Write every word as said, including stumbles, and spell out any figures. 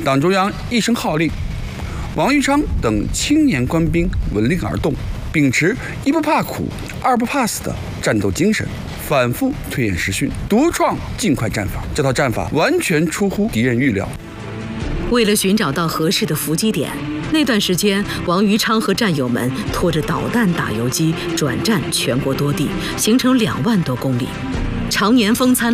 党中央一声号令，王玉昌等青年官兵闻令而动，秉持一不怕苦、二不怕死的战斗精神，反复推演实训，独创尽快战法。这套战法完全出乎敌人预料。 为了寻找到合适的伏击点，那段时间，王于昌和战友们拖着导弹打游击，转战全国多地，行程两万多公里，常年风餐